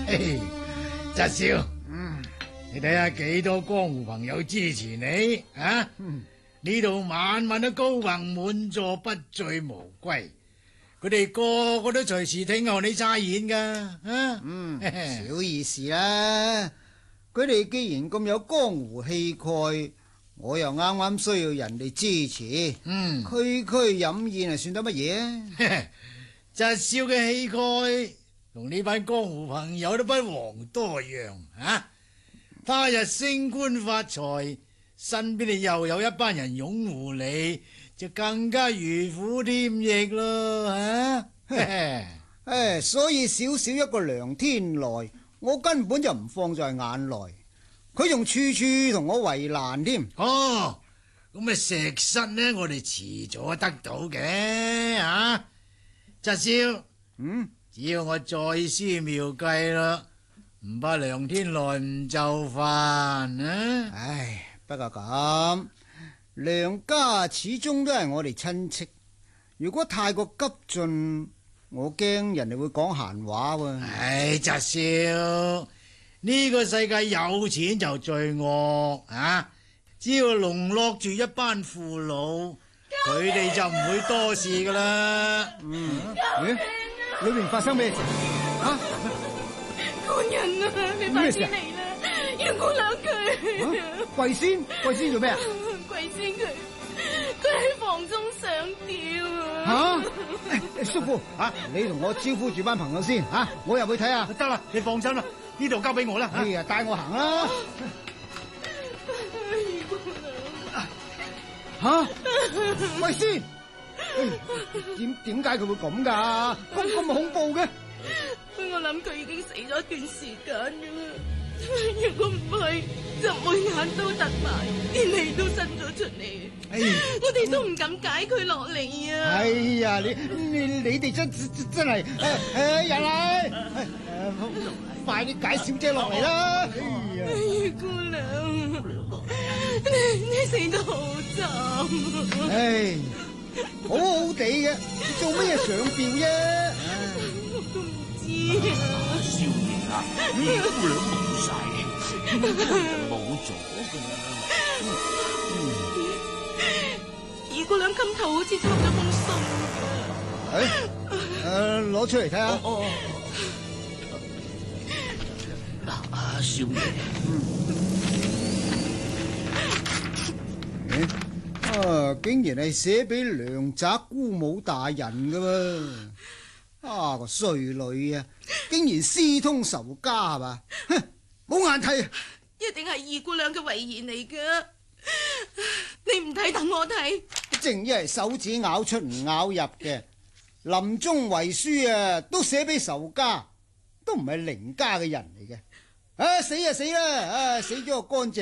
侄少，你睇下幾多江湖朋友支持你啊！呢度晚晚都高朋滿座，不醉無歸。佢哋個個都隨時聽候你揸演噶， 小意思啦。佢哋既然咁有江湖氣概，我又啱啱需要人哋支持，區區飲宴係算得乜嘢？ 侄少嘅氣概同呢班江湖朋友都不遑多讓啊！他日升官發財，身邊你又有一班人擁護你，就更加如虎添翼咯啊！所以少少一個梁天來，我根本就唔放在眼內，佢仲處處同我為難添。 哦，咁石室呢，我哋遲早得到嘅啊！侄少，只要我再施妙計啦，唔怕梁天來唔就範啊！ 唉，不過咁，梁家始終都係我哋親戚，如果太過急進，我驚人哋會講閒話喎。 唉，侄少，呢個世界有錢就罪惡啊！只要籠絡住一班父老，佢哋就唔會多事噶啦。 裏面發生咩事？ 官人啊，你快啲嚟啦！要告兩句。 貴仙做咩啊？ 貴仙佢喺房中上吊啊！ 叔父你同我招呼住班朋友先我入去睇下。 得啦，你放心啦，呢度交俾我啦。 哎呀，帶我行啦！貴仙，點解佢會咁噶？咁恐怖嘅？ 我諗佢已經死咗一段時間噶啦，如果唔係，就每眼都突埋，啲脷都伸咗出嚟。我哋都唔敢解佢落嚟啊！ 哎呀，你哋真係人嚟，快啲解小姐落嚟啦！ 姑娘，你死得好慘。 好好地嘅，做乜嘢上吊啫？ 我都唔知少爺啊，姑娘冇晒氣，冇咗噶啦。 二姑娘今頭好似抄咗封信。 攞出嚟睇下。 嗱，少爺。 竟然係寫俾梁宅姑母大人噶喎！個衰女啊，竟然私通仇家係嘛？冇眼睇啊！ 一定係二姑娘嘅遺言嚟噶，你唔睇等我睇。 正一係手指咬出唔咬入嘅，臨終遺書啊都寫俾仇家，都唔係凌家嘅人嚟嘅。死就死啦，死咗個乾淨。